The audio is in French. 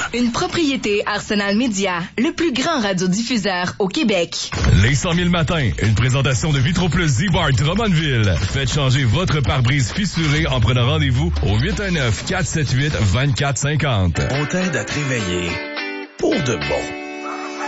Une propriété Arsenal Média, le plus grand radiodiffuseur au Québec. Les 100 000 matins, une présentation de Vitro Plus Z-Bar Drummondville. Faites changer votre pare-brise fissuré en prenant rendez-vous au 819-478-2450. On t'aide à te réveiller pour de bon.